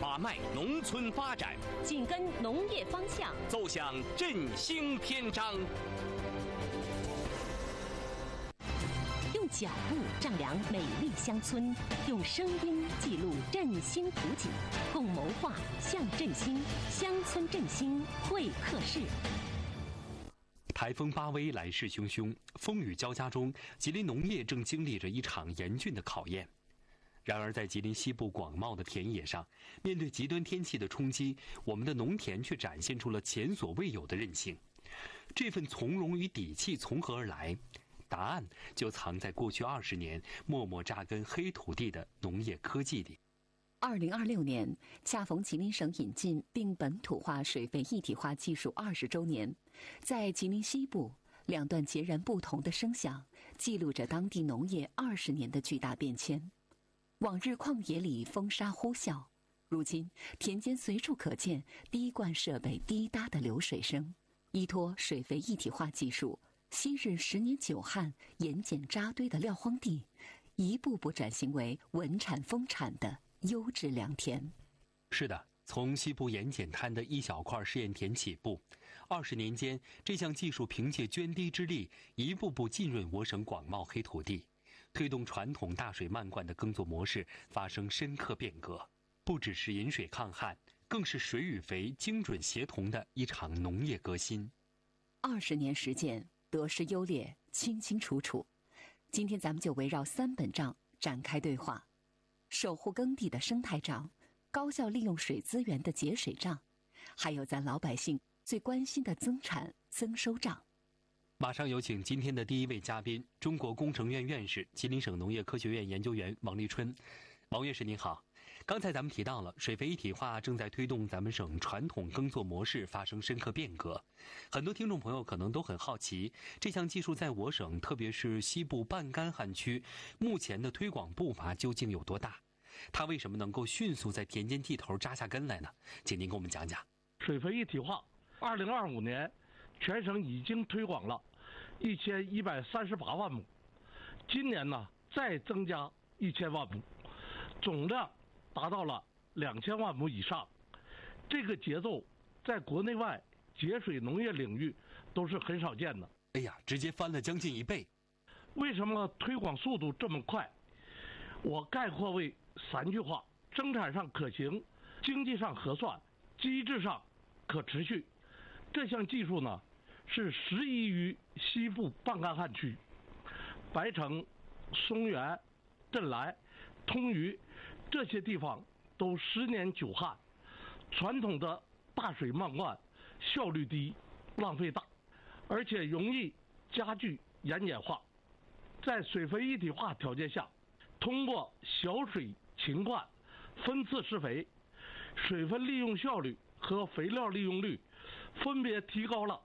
把脉农村发展， 紧跟农业方向， 奏响振兴篇章。 用脚步丈量美丽乡村，用声音记录振兴图景，共谋划向振兴乡村振兴会客室。 台风巴威来势汹汹，风雨交加中，吉林农业正经历着一场严峻的考验。然而，在吉林西部广袤的田野上，面对极端天气的冲击，我们的农田却展现出了前所未有的韧性。这份从容与底气从何而来？答案就藏在过去20年默默扎根黑土地的农业科技里。 2026年恰逢吉林省引进并本土化水肥一体化技术20周年，在吉林西部，两段截然不同的声响，记录着当地农业20年的巨大变迁。往日旷野里风沙呼啸，如今田间随处可见滴灌设备滴答的流水声。依托水肥一体化技术，昔日10年久旱、盐碱扎堆的撂荒地，一步步转型为稳产丰产的优质良田。 是的，从西部盐碱滩的一小块试验田起步，20年间，这项技术凭借涓滴之力，一步步浸润我省广袤黑土地，推动传统大水漫灌的耕作模式发生深刻变革。不只是饮水抗旱，更是水与肥精准协同的一场农业革新。 20年实践，得失优劣清清楚楚。今天咱们就围绕3本账展开对话：守护耕地的生态账，高效利用水资源的节水账，还有咱老百姓最关心的增产增收账。 马上有请今天的第一位嘉宾，中国工程院院士、吉林省农业科学院研究员王立春。王院士您好，刚才咱们提到了水肥一体化正在推动咱们省传统耕作模式发生深刻变革。很多听众朋友可能都很好奇，这项技术在我省，特别是西部半干旱区，目前的推广步伐究竟有多大？它为什么能够迅速在田间地头扎下根来呢？请您给我们讲讲。 水肥一体化，2025年全省已经推广了1138万亩，今年呢再增加1000万亩，总量达到了2000万亩以上。这个节奏在国内外节水农业领域都是很少见的。 哎呀，直接翻了将近1倍。 为什么推广速度这么快？我概括为3句话：生产上可行，经济上核算，机制上可持续。这项技术呢，是适宜于西部半干旱区，白城、松原、镇来、通榆这些地方都10年久旱，传统的大水漫灌效率低，浪费大，而且容易加剧盐碱化。在水肥一体化条件下，通过小水勤灌、分次施肥，水分利用效率和肥料利用率分别提高了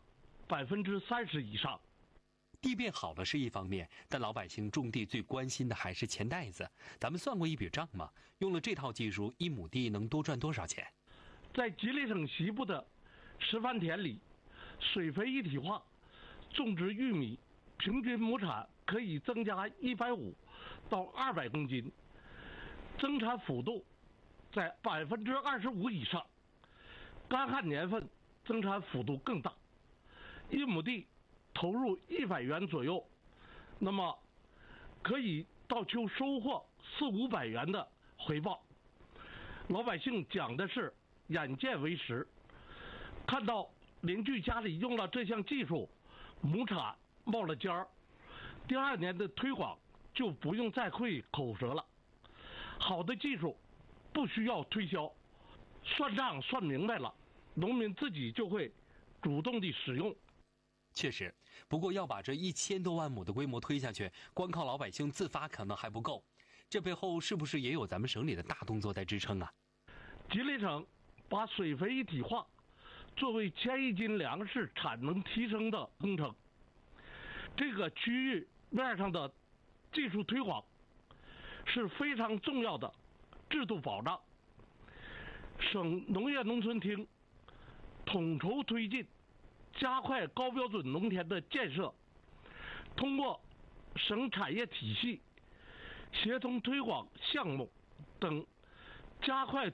30%以上。 地变好了是一方面，但老百姓种地最关心的还是钱袋子。咱们算过一笔账吗？用了这套技术，1亩地能多赚多少钱？ 在吉林省西部的示范田里，水肥一体化种植玉米，平均亩产可以增加150到200公斤，增产幅度在25%以上。干旱年份增产幅度更大，1亩地投入100元左右，那么可以到秋收获400-500元的回报。老百姓讲的是眼见为实，看到邻居家里用了这项技术，亩产冒了尖儿，第2年的推广就不用再费口舌了。好的技术不需要推销，算账算明白了，农民自己就会主动地使用。 确实，不过要把这1000多万亩的规模推下去，光靠老百姓自发可能还不够。这背后是不是也有咱们省里的大动作在支撑啊？ 吉林省把水肥一体化作为1000亿斤粮食产能提升的工程，这个区域面上的技术推广是非常重要的制度保障。省农业农村厅统筹推进，加快高标准农田的建设，通过省产业体系协同推广项目等，加快